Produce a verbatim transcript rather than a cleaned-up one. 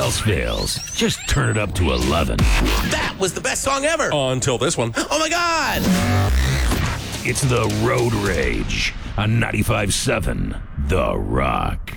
else fails, just turn it up to eleven. That was the best song ever. Until this one. Oh, my God. It's the Road Rage on ninety-five point seven The Rock.